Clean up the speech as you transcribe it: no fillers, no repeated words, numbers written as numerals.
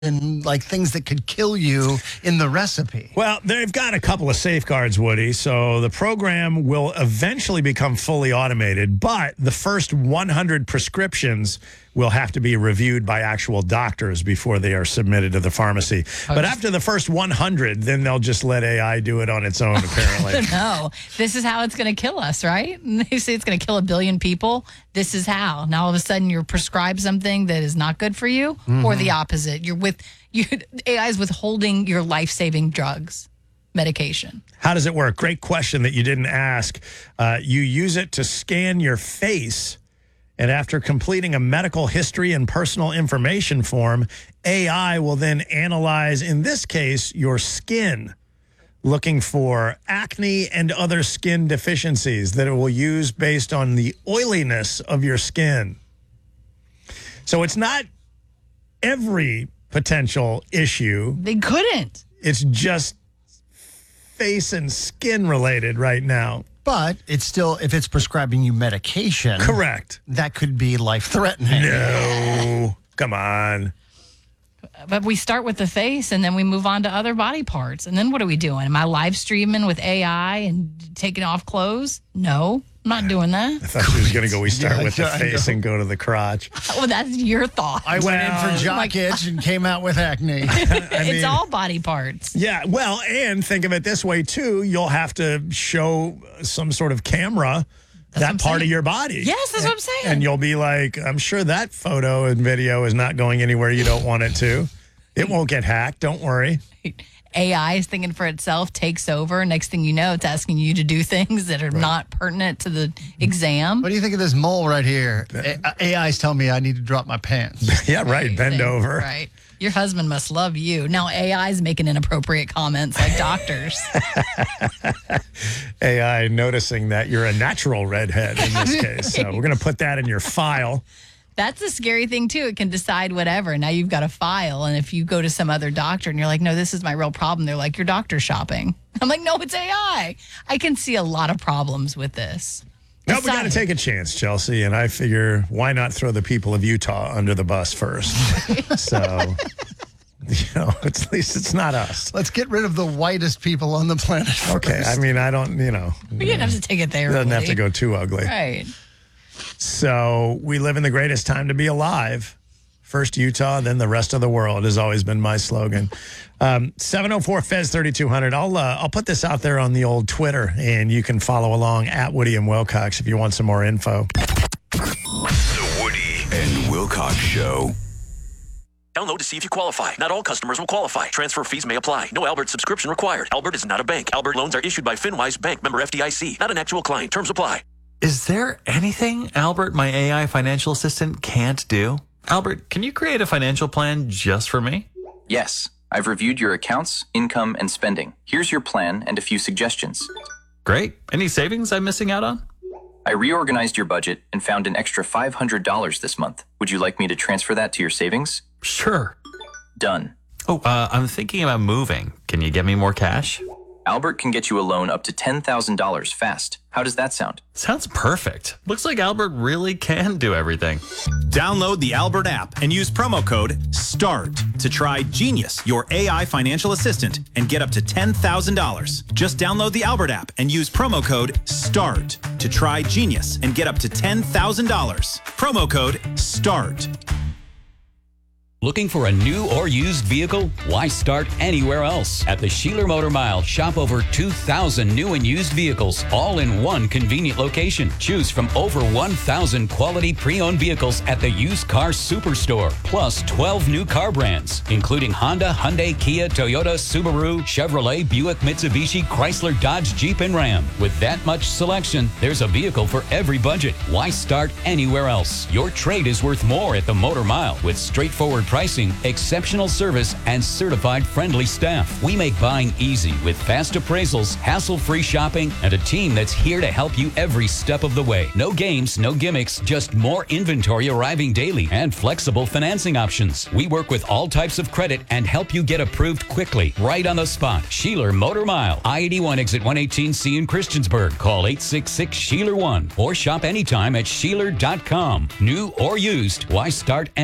and like things that could kill you in the recipe. Well, they've got a couple of safeguards, Woody. So the program will eventually become fully automated, but the first 100 prescriptions will have to be reviewed by actual doctors before they are submitted to the pharmacy. But after the first 100, then they'll just let AI do it on its own, apparently. No, this is how it's going to kill us, right? And they say it's going to kill 1 billion people. This is how. Now, all of a sudden, you're prescribed something that is not good for you, or the opposite. AI is withholding your life-saving drugs, medication. How does it work? Great question that you didn't ask. You use it to scan your face, and after completing a medical history and personal information form, AI will then analyze, in this case, your skin, looking for acne and other skin deficiencies that it will use based on the oiliness of your skin. So it's not every potential issue. They couldn't. It's just face and skin related right now. But it's still, if it's prescribing you medication. Correct. That could be life-threatening. No. Come on. But we start with the face and then we move on to other body parts. And then what are we doing? Am I live streaming with AI and taking off clothes? No, I'm not doing that. I thought she was going to go, we start with the face and go to the crotch. Well, that's your thought. I went in for jock itch and came out with acne. It's all body parts. Yeah, well, and think of it this way, too. You'll have to show some sort of camera that part of your body. Yes, that's what I'm saying. And you'll be like, I'm sure that photo and video is not going anywhere you don't want it to. It won't get hacked. Don't worry. AI is thinking for itself, takes over. Next thing you know, it's asking you to do things that are not pertinent to the exam. What do you think of this mole right here? AI's telling me I need to drop my pants. Yeah, right. Bend over. Right. Your husband must love you. Now AI's making inappropriate comments like doctors. AI noticing that you're a natural redhead in this case. So we're going to put that in your file. That's the scary thing, too. It can decide whatever. Now you've got a file. And if you go to some other doctor and you're like, no, this is my real problem, they're like, you're doctor shopping. I'm like, no, it's AI. I can see a lot of problems with this. No, we got to take a chance, Chelsea. And I figure, why not throw the people of Utah under the bus first? So, at least it's not us. Let's get rid of the whitest people on the planet first. Okay, I mean, I don't, We didn't have to take it there. It doesn't have to go too ugly. Right. So we live in the greatest time to be alive. First Utah, then the rest of the world has always been my slogan. 704-FEZ3200. I'll put this out there on the old Twitter, and you can follow along at Woody and Wilcox if you want some more info. The Woody and Wilcox Show. Download to see if you qualify. Not all customers will qualify. Transfer fees may apply. No Albert subscription required. Albert is not a bank. Albert loans are issued by FinWise Bank, member FDIC. Not an actual client. Terms apply. Is there anything Albert, my AI financial assistant, can't do? Albert, can you create a financial plan just for me? Yes. I've reviewed your accounts, income, and spending. Here's your plan and a few suggestions. Great. Any savings I'm missing out on? I reorganized your budget and found an extra $500 this month. Would you like me to transfer that to your savings? Sure. Done. Oh, I'm thinking about moving. Can you get me more cash? Albert can get you a loan up to $10,000 fast. How does that sound? Sounds perfect. Looks like Albert really can do everything. Download the Albert app and use promo code START to try Genius, your AI financial assistant, and get up to $10,000. Just download the Albert app and use promo code START to try Genius and get up to $10,000. Promo code START. Looking for a new or used vehicle? Why start anywhere else? At the Sheeler Motor Mile, shop over 2,000 new and used vehicles, all in one convenient location. Choose from over 1,000 quality pre-owned vehicles at the Used Car Superstore, plus 12 new car brands, including Honda, Hyundai, Kia, Toyota, Subaru, Chevrolet, Buick, Mitsubishi, Chrysler, Dodge, Jeep, and Ram. With that much selection, there's a vehicle for every budget. Why start anywhere else? Your trade is worth more at the Motor Mile with straightforward pricing, exceptional service, and certified friendly staff. We make buying easy with fast appraisals, hassle-free shopping, and a team that's here to help you every step of the way. No games, no gimmicks, just more inventory arriving daily and flexible financing options. We work with all types of credit and help you get approved quickly, right on the spot. Sheeler Motor Mile, I-81 exit 118C in Christiansburg. Call 866-SHEELER1 or shop anytime at Sheeler.com. New or used, why start